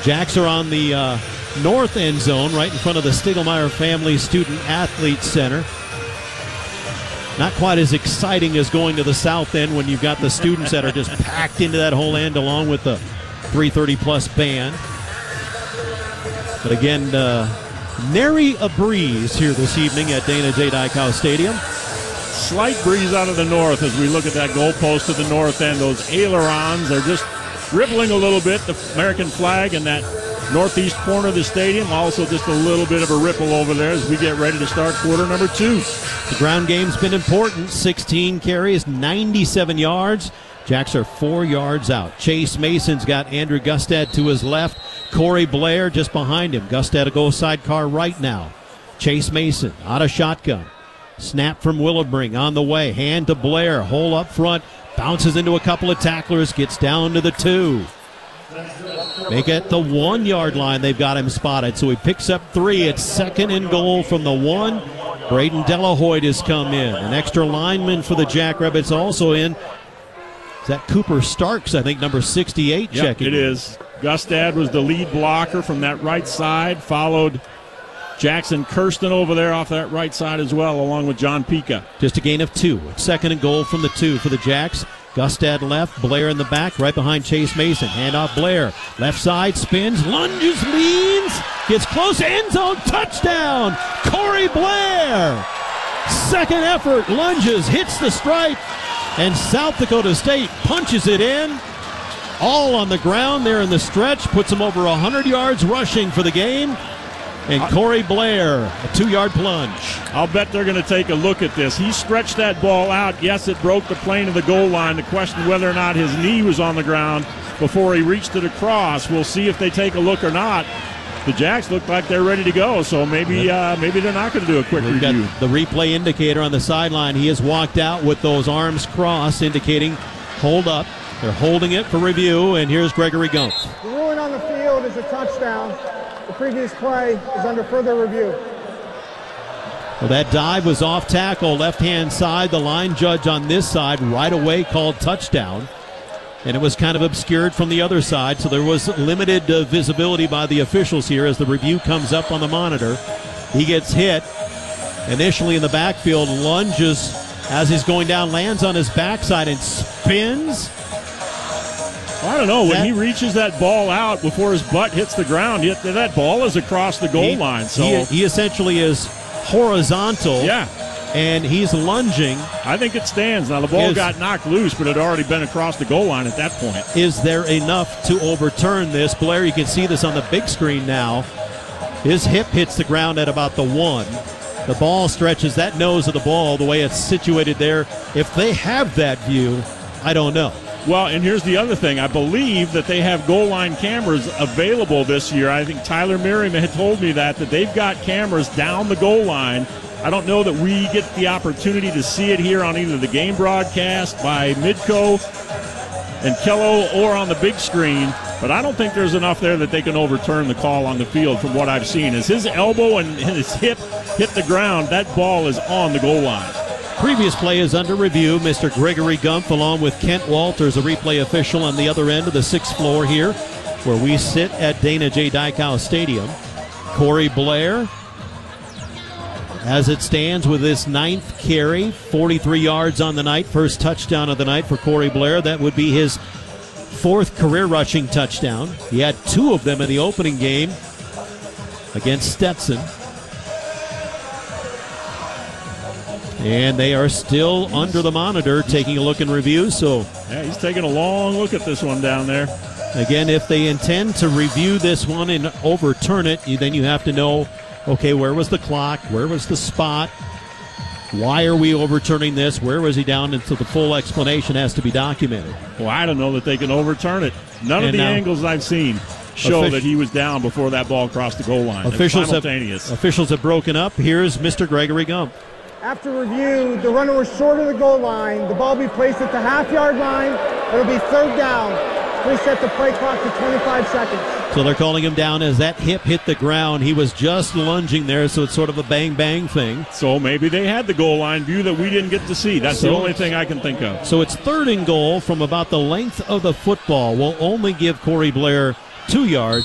Jacks are on the north end zone, right in front of the Stiegelmeyer Family Student Athlete Center. Not quite as exciting as going to the south end when you've got the students that are just packed into that whole end along with the 330-plus band. But again, nary a breeze here this evening at Dana J. Dykhouse Stadium. Slight breeze out of the north as we look at that goalpost to the north end. Those ailerons are just rippling a little bit. The American flag in that northeast corner of the stadium. Also just a little bit of a ripple over there as we get ready to start quarter number 2. The ground game's been important. 16 carries, 97 yards. Jacks are 4 yards out. Chase Mason's got Andrew Gustad to his left. Corey Blair just behind him. Gustad a go sidecar right now. Chase Mason out of shotgun. Snap from Willebring on the way. Hand to Blair. Hole up front. Bounces into a couple of tacklers. Gets down to the 2. Make it the 1 yard line. They've got him spotted. So he picks up 3. It's 2nd and goal from the 1. Braden Delahoyt has come in. An extra lineman for the Jackrabbits also in. Is that Cooper Starks, I think, number 68 checking? It is. Gustad was the lead blocker from that right side. Followed Jackson Kirsten over there off that right side as well, along with John Pica. Just a gain of 2. It's 2nd and goal from the 2 for the Jacks. Gustad left, Blair in the back, right behind Chase Mason. Hand off Blair. Left side, spins, lunges, leans, gets close, end zone, touchdown! Corey Blair! Second effort, lunges, hits the stripe, and South Dakota State punches it in. All on the ground there in the stretch, puts them over 100 yards rushing for the game. And Corey Blair, a 2-yard plunge. I'll bet they're going to take a look at this. He stretched that ball out. Yes, it broke the plane of the goal line. The question whether or not his knee was on the ground before he reached it across. We'll see if they take a look or not. The Jacks look like they're ready to go, so maybe they're not going to do a quick review. Got the replay indicator on the sideline. He has walked out with those arms crossed, indicating hold up. They're holding it for review, and here's Gregory Gump. The ruling on the field is a touchdown. The previous play is under further review. Well, that dive was off tackle, left-hand side. The line judge on this side right away called touchdown. And it was kind of obscured from the other side, so there was limited visibility by the officials here as the review comes up on the monitor. He gets hit initially in the backfield, lunges as he's going down, lands on his backside and spins. I don't know. When he reaches that ball out before his butt hits the ground, that ball is across the goal line. So he essentially is horizontal. Yeah. And he's lunging. I think it stands. Now, the ball got knocked loose, but it had already been across the goal line at that point. Is there enough to overturn this? Blair, you can see this on the big screen now. His hip hits the ground at about the 1. The ball stretches that nose of the ball the way it's situated there. If they have that view, I don't know. Well, and here's the other thing. I believe that they have goal line cameras available this year. I think Tyler Merriam had told me that they've got cameras down the goal line. I don't know that we get the opportunity to see it here on either the game broadcast by Midco and Kello or on the big screen, but I don't think there's enough there that they can overturn the call on the field from what I've seen. As his elbow and his hip hit the ground, that ball is on the goal line. Previous play is under review. Mr. Gregory Gumpf along with Kent Walters, a replay official on the other end of the 6th floor here where we sit at Dana J. Dykhouse Stadium. Corey Blair, as it stands with his 9th carry, 43 yards on the night, first touchdown of the night for Corey Blair. That would be his 4th career rushing touchdown. He had 2 of them in the opening game against Stetson. And they are still under the monitor taking a look in review. So yeah, he's taking a long look at this one down there. Again, if they intend to review this one and overturn it, then you have to know, okay, where was the clock? Where was the spot? Why are we overturning this? Where was he down? And so the full explanation has to be documented. Well, I don't know that they can overturn it. None of the angles I've seen show that he was down before that ball crossed the goal line. Officials have broken up. Here's Mr. Gregory Gump. After review, the runner was short of the goal line. The ball will be placed at the half-yard line. It'll be 3rd down. Please set the play clock to 25 seconds. So they're calling him down as that hip hit the ground. He was just lunging there, so it's sort of a bang-bang thing. So maybe they had the goal line view that we didn't get to see. That's the only thing I can think of. So it's 3rd and goal from about the length of the football. Will only give Corey Blair 2 yards.